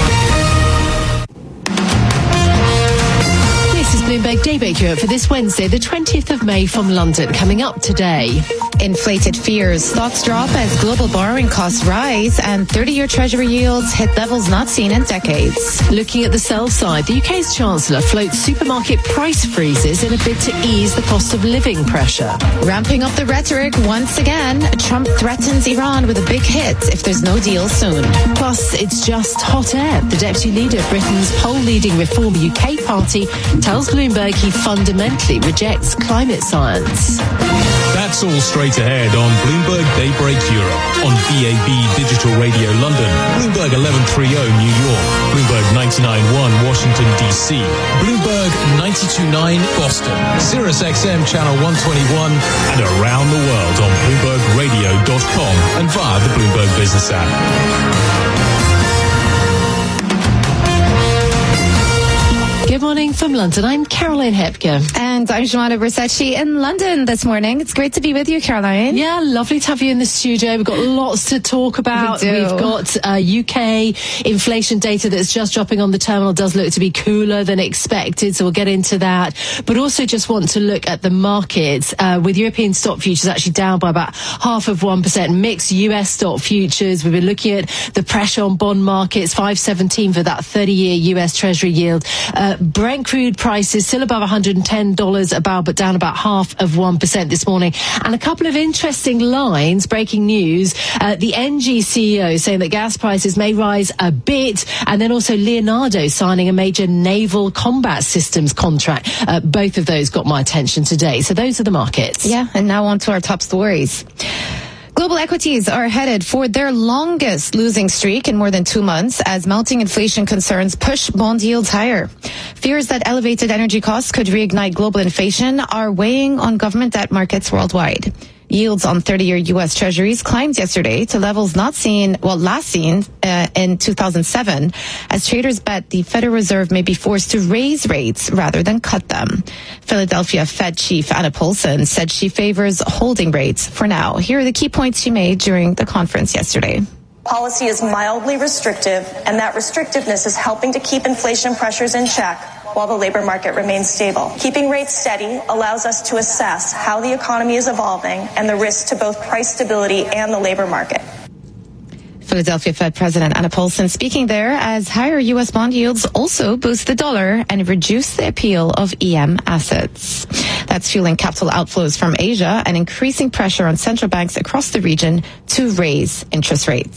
This is Bloomberg Daybreak Europe for this Wednesday, the twentieth of May from London. Coming up today. Inflated fears. Stocks drop as global borrowing costs rise and thirty-year Treasury yields hit levels not seen in decades. Looking at the sell side, the U K's Chancellor floats supermarket price freezes in a bid to ease the cost of living pressure. Ramping up the rhetoric once again, Trump threatens Iran with a big hit if there's no deal soon. Plus, it's just hot air. The deputy leader of Britain's poll-leading Reform U K party tells Bloomberg he fundamentally rejects climate science. That's all straight ahead on Bloomberg Daybreak Europe, on V A B Digital Radio London, Bloomberg eleven thirty New York, Bloomberg ninety-nine point one Washington, D C, Bloomberg ninety-two point nine Boston, Sirius X M Channel one twenty-one, and around the world on Bloomberg Radio dot com and via the Bloomberg Business app. Good morning from London. I'm Caroline Hepker. And I'm Joanna Bersacci in London this morning. It's great to be with you, Caroline. Yeah, lovely to have you in the studio. We've got lots to talk about. We do. We've got uh, U K inflation data that's just dropping on the terminal. Does look to be cooler than expected, so we'll get into that. But also just want to look at the markets, uh, with European stock futures actually down by about half of one percent. Mixed U S stock futures. We've been looking at the pressure on bond markets, five seventeen for that thirty-year U S Treasury yield. Uh, Brent crude prices still above one hundred ten dollars a barrel, but down about half of one percent this morning. And a couple of interesting lines, breaking news. Uh, the N G C E O saying that gas prices may rise a bit, and then also Leonardo signing a major naval combat systems contract. Uh, both of those got my attention today. So those are the markets. Yeah, and now on to our top stories. Global equities are headed for their longest losing streak in more than two months as mounting inflation concerns push bond yields higher. Fears that elevated energy costs could reignite global inflation are weighing on government debt markets worldwide. Yields on thirty-year U S Treasuries climbed yesterday to levels not seen, well, last seen uh, in two thousand seven, as traders bet the Federal Reserve may be forced to raise rates rather than cut them. Philadelphia Fed Chief Anna Paulson said she favors holding rates for now. Here are the key points she made during the conference yesterday. Policy is mildly restrictive, and that restrictiveness is helping to keep inflation pressures in check while the labor market remains stable. Keeping rates steady allows us to assess how the economy is evolving and the risks to both price stability and the labor market. Philadelphia Fed President Anna Paulson speaking there as higher U S bond yields also boost the dollar and reduce the appeal of E M assets. That's fueling capital outflows from Asia and increasing pressure on central banks across the region to raise interest rates.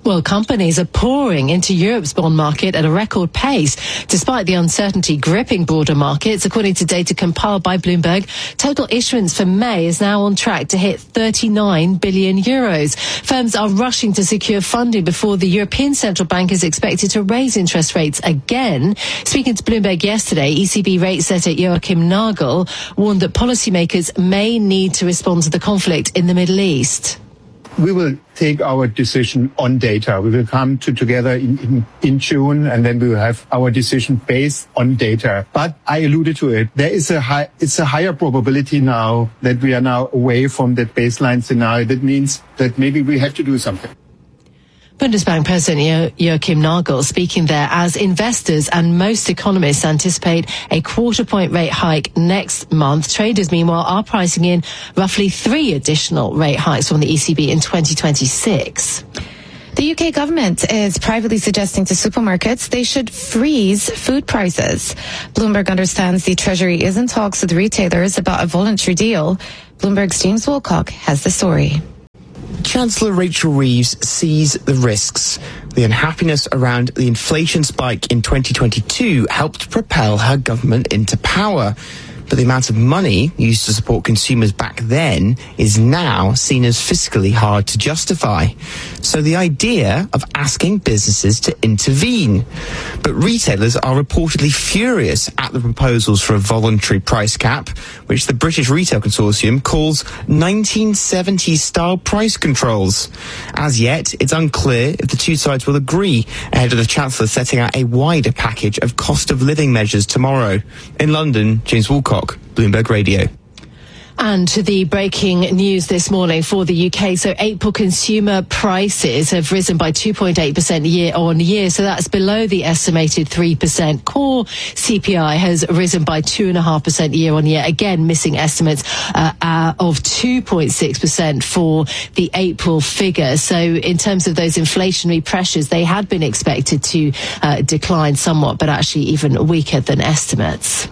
Well, companies are pouring into Europe's bond market at a record pace, despite the uncertainty gripping broader markets. According to data compiled by Bloomberg, total issuance for May is now on track to hit thirty-nine billion euros. Firms are rushing to secure funding before the European Central Bank is expected to raise interest rates again. Speaking to Bloomberg yesterday, E C B rate setter Joachim Nagel warned that policymakers may need to respond to the conflict in the Middle East. We will take our decision on data. We will come to together in, in, in June, and then we will have our decision based on data. But I alluded to it. There is a high, it's a higher probability now that we are now away from that baseline scenario. That means that maybe we have to do something. Bundesbank President jo- Joachim Nagel speaking there as investors and most economists anticipate a quarter point rate hike next month. Traders, meanwhile, are pricing in roughly three additional rate hikes from the E C B in twenty twenty-six. The U K government is privately suggesting to supermarkets they should freeze food prices. Bloomberg understands the Treasury is in talks with retailers about a voluntary deal. Bloomberg's James Wilcock has the story. Chancellor Rachel Reeves sees the risks. The unhappiness around the inflation spike in twenty twenty-two helped propel her government into power. But the amount of money used to support consumers back then is now seen as fiscally hard to justify. So the idea of asking businesses to intervene. But retailers are reportedly furious at the proposals for a voluntary price cap, which the British Retail Consortium calls nineteen seventies style price controls. As yet, it's unclear if the two sides will agree ahead of the Chancellor setting out a wider package of cost of living measures tomorrow. In London, James Walcott, Bloomberg Radio. And to the breaking news this morning for the U K. So April consumer prices have risen by two point eight percent year on year. So that's below the estimated three percent. Core C P I has risen by two point five percent year on year. Again, missing estimates uh, uh, of two point six percent for the April figure. So in terms of those inflationary pressures, they had been expected to uh, decline somewhat, but actually even weaker than estimates.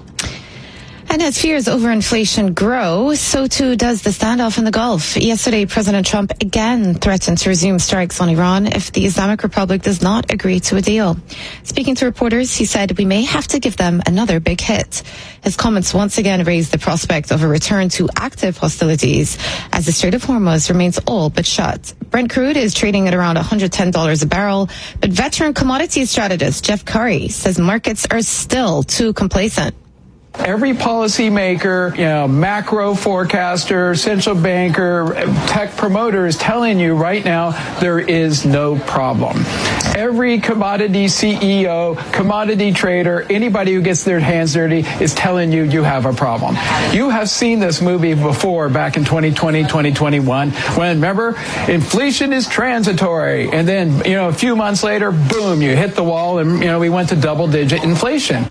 And as fears over inflation grow, so too does the standoff in the Gulf. Yesterday, President Trump again threatened to resume strikes on Iran if the Islamic Republic does not agree to a deal. Speaking to reporters, he said, "We may have to give them another big hit." His comments once again raised the prospect of a return to active hostilities as the Strait of Hormuz remains all but shut. Brent crude is trading at around one hundred ten dollars a barrel, but veteran commodities strategist Jeff Curry says markets are still too complacent. Every policymaker, you know, macro forecaster, central banker, tech promoter is telling you right now there is no problem. Every commodity C E O, commodity trader, anybody who gets their hands dirty is telling you you have a problem. You have seen this movie before back in twenty twenty, twenty twenty-one, when, remember, inflation is transitory. And then, you know, a few months later, boom, you hit the wall and, you know, we went to double-digit inflation.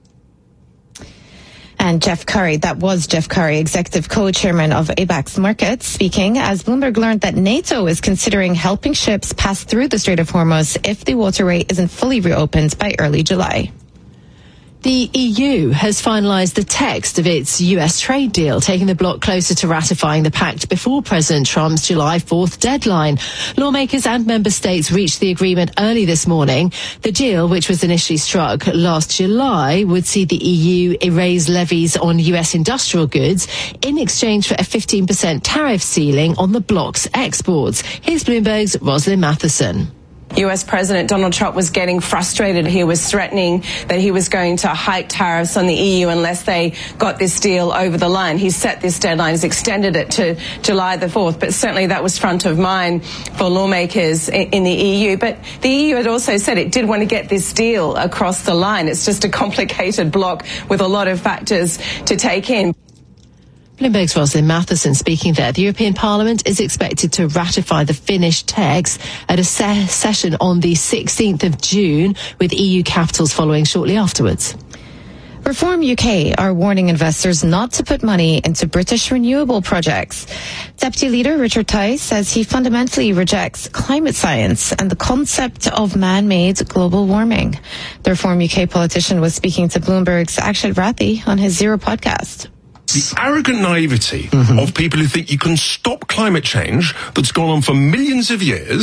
And Jeff Curry, that was Jeff Curry, executive co-chairman of ABAX Markets, speaking as Bloomberg learned that NATO is considering helping ships pass through the Strait of Hormuz if the waterway isn't fully reopened by early July. The E U has finalised the text of its U S trade deal, taking the bloc closer to ratifying the pact before President Trump's July fourth deadline. Lawmakers and member states reached the agreement early this morning. The deal, which was initially struck last July, would see the E U erase levies on U S industrial goods in exchange for a fifteen percent tariff ceiling on the bloc's exports. Here's Bloomberg's Rosalind Matheson. U S President Donald Trump was getting frustrated. He was threatening that he was going to hike tariffs on the E U unless they got this deal over the line. He set this deadline, he's extended it to July the fourth, but certainly that was front of mind for lawmakers in the E U. But the E U had also said it did want to get this deal across the line. It's just a complicated bloc with a lot of factors to take in. Bloomberg's Rosalind Matheson speaking there. The European Parliament is expected to ratify the finished text at a se- session on the sixteenth of June, with E U capitals following shortly afterwards. Reform U K are warning investors not to put money into British renewable projects. Deputy Leader Richard Tice says he fundamentally rejects climate science and the concept of man-made global warming. The Reform U K politician was speaking to Bloomberg's Akshat Rathi on his Zero podcast. The arrogant naivety mm-hmm. of people who think you can stop climate change that's gone on for millions of years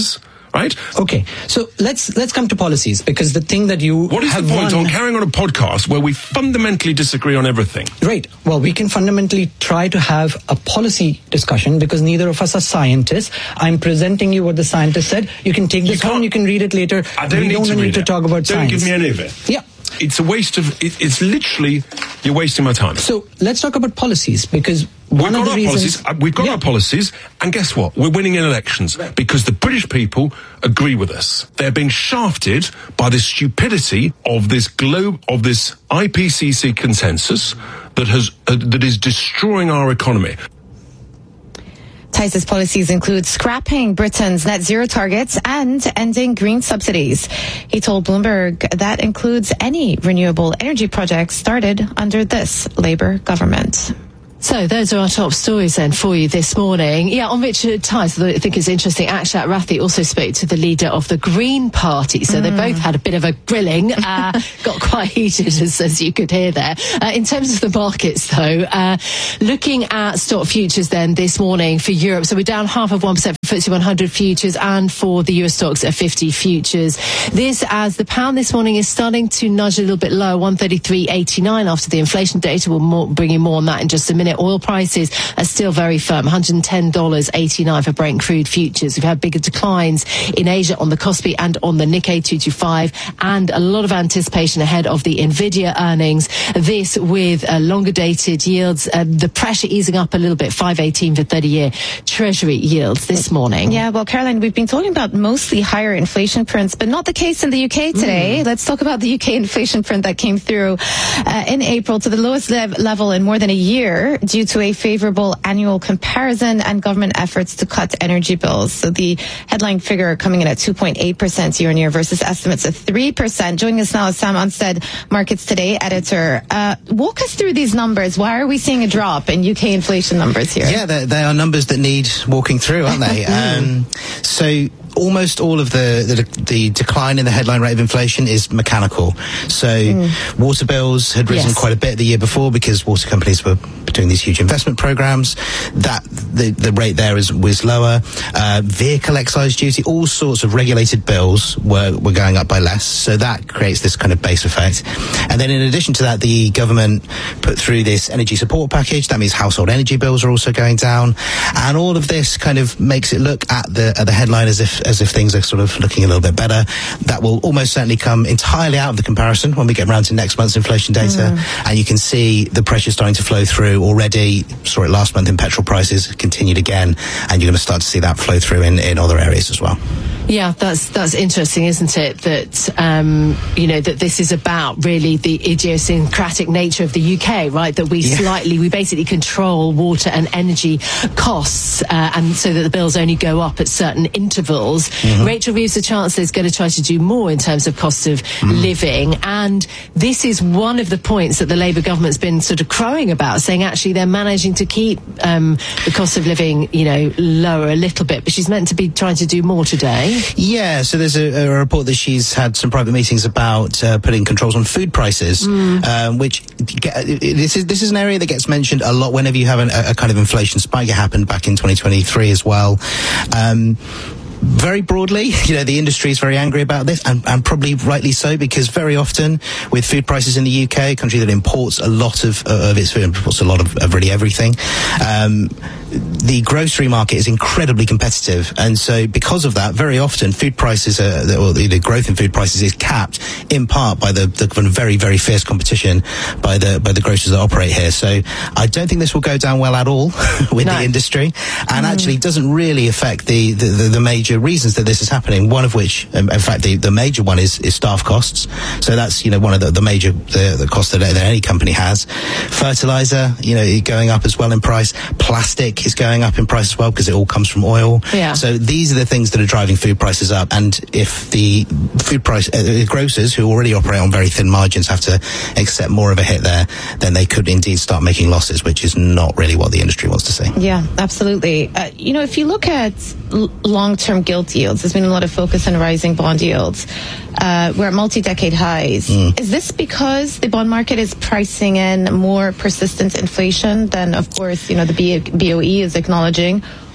right? Okay, so let's let's come to policies, because the thing that you what is have the point won, on carrying on a podcast where we fundamentally disagree on everything? Right. Well, we can fundamentally try to have a policy discussion because neither of us are scientists. I'm presenting you what the scientist said. You can take this home, you can read it later. I don't we need don't to need read to it. talk about don't science. Don't give me any of it. Yeah. It's a waste of, it, it's literally, you're wasting my time. So let's talk about policies, because We've one got of the our reasons... policies, uh, we've got yeah. our policies, and guess what? We're winning in elections because the British people agree with us. They're being shafted by the stupidity of this globe, of this I P C C consensus that has, uh, that is destroying our economy. Tice's policies include scrapping Britain's net zero targets and ending green subsidies. He told Bloomberg that includes any renewable energy projects started under this Labour government. So those are our top stories then for you this morning. Yeah, on Richard Tice, I think it's interesting, Akshat Rathi also spoke to the leader of the Green Party. So mm. they both had a bit of a grilling, uh, got quite heated as, as you could hear there. Uh, in terms of the markets though, uh, looking at stock futures then this morning for Europe. So we're down half of one percent for F T S E one hundred futures and for the Euro Stoxx at fifty futures. This as the pound this morning is starting to nudge a little bit lower, one thirty-three eighty-nine after the inflation data. We'll more, bring you more on that in just a minute. Oil prices are still very firm, one hundred ten dollars eighty-nine for Brent crude futures. We've had bigger declines in Asia on the Kospi and on the Nikkei two twenty-five, and a lot of anticipation ahead of the Nvidia earnings. This with uh, longer dated yields, uh, the pressure easing up a little bit, five eighteen for thirty-year Treasury yields this morning. Yeah, well, Caroline, we've been talking about mostly higher inflation prints, but not the case in the U K today. Mm. Let's talk about the U K inflation print that came through uh, in April to the lowest le- level in more than a year, due to a favorable annual comparison and government efforts to cut energy bills. So the headline figure coming in at two point eight percent year on year versus estimates of three percent. Joining us now is Sam Unstead, Markets Today editor. Uh, walk us through these numbers. Why are we seeing a drop in U K inflation numbers here? Yeah, they, they are numbers that need walking through, aren't they? um, so almost all of the, the the decline in the headline rate of inflation is mechanical. So mm. water bills had risen yes. quite a bit the year before because water companies were doing these huge investment programs. That the, the rate there is was lower. Uh, vehicle excise duty, all sorts of regulated bills were, were going up by less. So that creates this kind of base effect. And then in addition to that, the government put through this energy support package. That means household energy bills are also going down. And all of this kind of makes it look at the at the headline as if as if things are sort of looking a little bit better. That will almost certainly come entirely out of the comparison when we get around to next month's inflation data. Mm. And you can see the pressure starting to flow through already. Saw it last month in petrol prices, continued again, and you're going to start to see that flow through in, in other areas as well. Yeah, that's that's interesting, isn't it? That um, you know that this is about really the idiosyncratic nature of the U K, right? That we yeah. slightly, we basically control water and energy costs, uh, and so that the bills only go up at certain intervals. Mm-hmm. Rachel Reeves, the Chancellor, is going to try to do more in terms of cost of mm. living, and this is one of the points that the Labour government's been sort of crowing about, saying actually they're managing to keep um, the cost of living, you know, lower a little bit, but she's meant to be trying to do more today. Yeah, so there's a, a report that she's had some private meetings about uh, putting controls on food prices, mm. um, which get, this is this is an area that gets mentioned a lot whenever you have an, a, a kind of inflation spike. It happened back in twenty twenty-three as well. Um, Very broadly, you know, the industry is very angry about this, and, and probably rightly so, because very often with food prices in the U K, a country that imports a lot of, uh, of its food, imports a lot of, of really everything, um, the grocery market is incredibly competitive. And so because of that, very often food prices, are, or the, the growth in food prices is capped in part by the, the very, very fierce competition by the, by the grocers that operate here. So I don't think this will go down well at all with no. the industry, and mm. actually doesn't really affect the, the, the, the major reasons that this is happening, one of which, um, in fact, the, the major one is, is staff costs. So that's, you know, one of the, the major the, the costs that, that any company has. Fertilizer, you know, going up as well in price. Plastic is going up in price as well because it all comes from oil. Yeah. So these are the things that are driving food prices up. And if the food price uh, grocers, who already operate on very thin margins, have to accept more of a hit there, then they could indeed start making losses, which is not really what the industry wants to see. Yeah, absolutely. Uh, you know, if you look at l- long-term gilt yields, there's been a lot of focus on rising bond yields. Uh, we're at multi-decade highs. Mm. Is this because the bond market is pricing in more persistent inflation than, of course, you know, the B O E is acknowledging?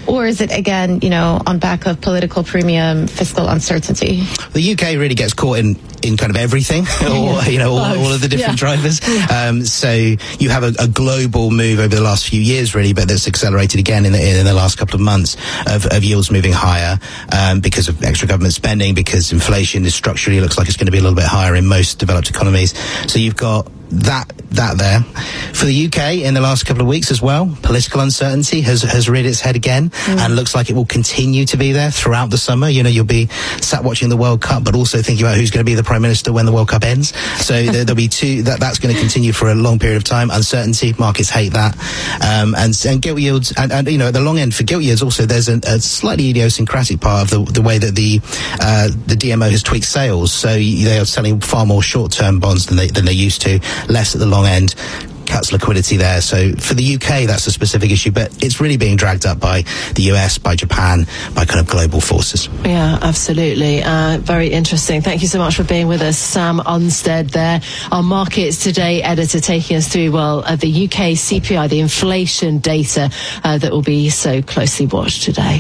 Or is it, again, you know, on back of political premium, fiscal uncertainty? The U K really gets caught in, in kind of everything, or, you know, all, all of the different yeah. drivers. Um, so you have a, a global move over the last few years, really, but that's accelerated again in the, in the last couple of months of, of yields moving higher um, because of extra government spending, because inflation is structurally looks like it's going to be a little bit higher in most developed economies. So you've got that that there. For the U K in the last couple of weeks as well, political uncertainty has has reared its head again mm. and looks like it will continue to be there throughout the summer. You know, you'll be sat watching the World Cup, but also thinking about who's going to be the Prime Minister when the World Cup ends. So there, there'll be two, that that's going to continue for a long period of time. Uncertainty, markets hate that. Um, and, and gilt yields, and, and, you know, at the long end for gilt yields also, there's a, a slightly idiosyncratic part of the, the way that the, uh, the D M O has tweaked sales. So they are selling far more short-term bonds than they, than they used to, less at the long end, cuts liquidity there. So for the U K, that's a specific issue, but it's really being dragged up by the U S, by Japan, by kind of global forces. Yeah, absolutely. Uh, very interesting. Thank you so much for being with us, Sam Unstead there, our Markets Today editor, taking us through, well, uh, the U K C P I, the inflation data uh, that will be so closely watched today.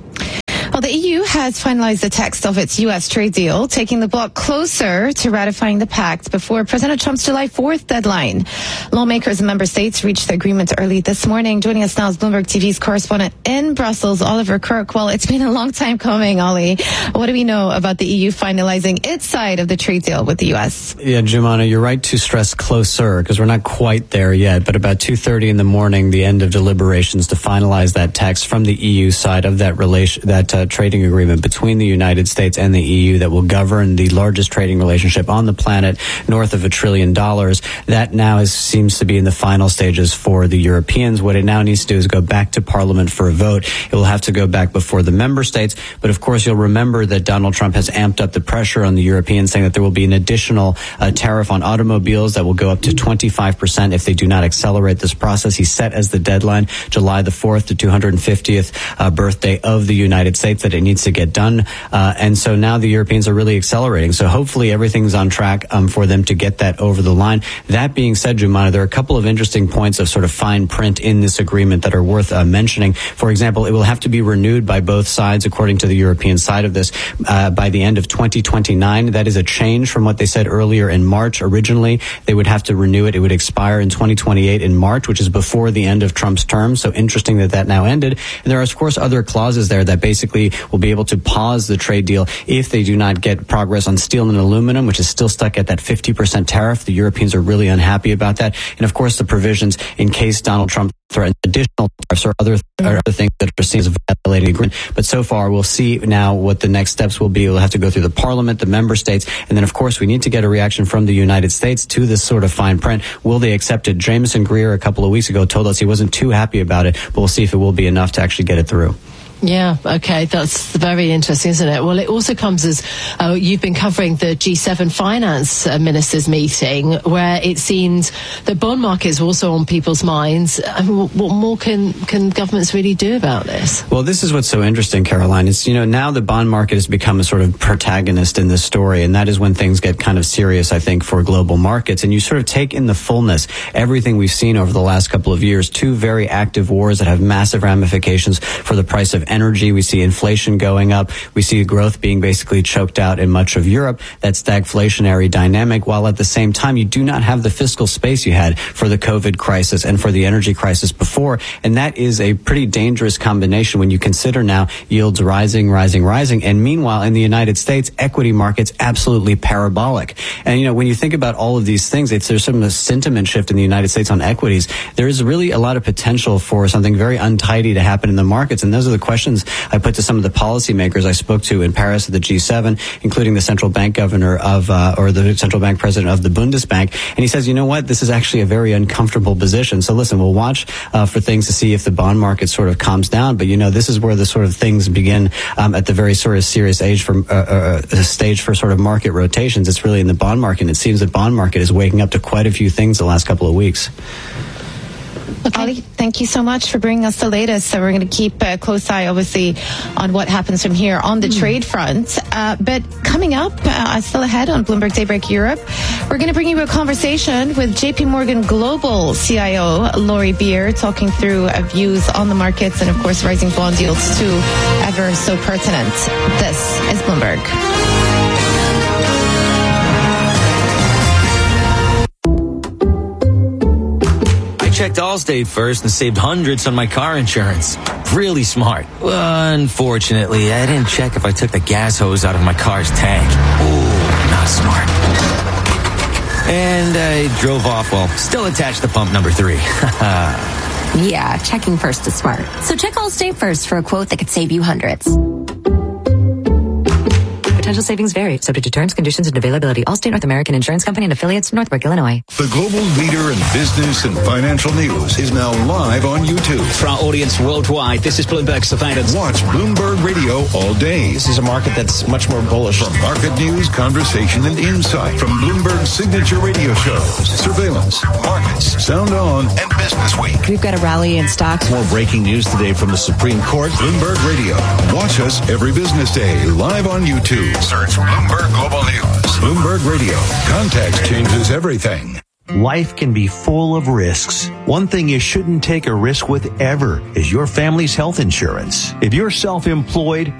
Well, the E U has finalized the text of its U S trade deal, taking the bloc closer to ratifying the pact before President Trump's July fourth deadline. Lawmakers in member states reached the agreement early this morning. Joining us now is Bloomberg T V's correspondent in Brussels, Oliver Kirk. Well, it's been a long time coming, Ollie. What do we know about the E U finalizing its side of the trade deal with the U S? Yeah, Jumana, you're right to stress closer, because we're not quite there yet. But about two thirty in the morning, the end of deliberations to finalize that text from the E U side of that relation, that uh, trading agreement between the United States and the E U that will govern the largest trading relationship on the planet, north of a trillion dollars. That now is, seems to be in the final stages for the Europeans. What it now needs to do is go back to Parliament for a vote. It will have to go back before the member states. But of course, you'll remember that Donald Trump has amped up the pressure on the Europeans, saying that there will be an additional uh, tariff on automobiles that will go up to twenty-five percent if they do not accelerate this process. He set as the deadline July the fourth, the two hundred fiftieth uh, birthday of the United States, that it needs to get done. Uh, and so now the Europeans are really accelerating. So hopefully everything's on track um, for them to get that over the line. That being said, Jumana, there are a couple of interesting points of sort of fine print in this agreement that are worth uh, mentioning. For example, it will have to be renewed by both sides, according to the European side of this, uh, by the end of twenty twenty-nine. That is a change from what they said earlier in March. Originally, they would have to renew it. It would expire in twenty twenty-eight in March, which is before the end of Trump's term. So interesting that that now ended. And there are, of course, other clauses there that basically will be able to pause the trade deal if they do not get progress on steel and aluminum, which is still stuck at that fifty percent tariff. The Europeans are really unhappy about that. And of course, the provisions in case Donald Trump threatens additional tariffs or other, or other things that are seen as violating the agreement. But so far, we'll see now what the next steps will be. We'll have to go through the Parliament, the member states, and then, of course, we need to get a reaction from the United States to this sort of fine print. Will they accept it? Jameson Greer, a couple of weeks ago, told us he wasn't too happy about it, but we'll see if it will be enough to actually get it through. Yeah, okay, that's very interesting, isn't it? Well, it also comes as uh, you've been covering the G seven finance uh, ministers meeting, where it seemed that bond markets were also on people's minds. I mean, what more can, can governments really do about this? Well, this is what's so interesting, Caroline. It's, you know, now the bond market has become a sort of protagonist in this story, and that is when things get kind of serious, I think, for global markets. And you sort of take in the fullness everything we've seen over the last couple of years, two very active wars that have massive ramifications for the price of energy. We see inflation going up. We see growth being basically choked out in much of Europe. That stagflationary dynamic, while at the same time you do not have the fiscal space you had for the COVID crisis and for the energy crisis before. And that is a pretty dangerous combination when you consider now yields rising, rising, rising. And meanwhile, in the United States, equity markets absolutely parabolic. And, you know, when you think about all of these things, it's, there's some sentiment shift in the United States on equities. There is really a lot of potential for something very untidy to happen in the markets. And those are the questions I put to some of the policymakers I spoke to in Paris at the G seven, including the central bank governor of, uh, or the central bank president of the Bundesbank. And he says, you know what, this is actually a very uncomfortable position. So listen, we'll watch uh, for things to see if the bond market sort of calms down. But, you know, this is where the sort of things begin um, at the very sort of serious age for, uh, uh, stage for sort of market rotations. It's really in the bond market. And it seems the bond market is waking up to quite a few things the last couple of weeks. Ali, thank you so much for bringing us the latest. So we're going to keep a close eye, obviously, on what happens from here on the mm. trade front. Uh, but coming up, uh, still ahead on Bloomberg Daybreak Europe, we're going to bring you a conversation with J P Morgan Global C I O Laurie Beer, talking through uh, views on the markets and, of course, rising bond yields too, ever so pertinent. This is Bloomberg. Checked Allstate first and saved hundreds on my car insurance. Really smart. Unfortunately, I didn't check if I took the gas hose out of my car's tank. Ooh, not smart. And I drove off while still attached to pump number three. Yeah, checking first is smart. So check Allstate first for a quote that could save you hundreds. Potential savings vary, subject to terms, conditions, and availability. Allstate North American Insurance Company and affiliates, Northbrook, Illinois. The global leader in business and financial news is now live on YouTube. For our audience worldwide, this is Bloomberg Surveillance. Watch Bloomberg Radio all day. This is a market that's much more bullish. From market news, conversation, and insight. From Bloomberg's signature radio shows, Surveillance, Markets, Sound On, and Business Week. We've got a rally in stocks. More breaking news today from the Supreme Court. Bloomberg Radio. Watch us every business day, live on YouTube. Search Bloomberg Global News. Bloomberg Radio. Context changes everything. Life can be full of risks. One thing you shouldn't take a risk with ever is your family's health insurance. If you're self-employed,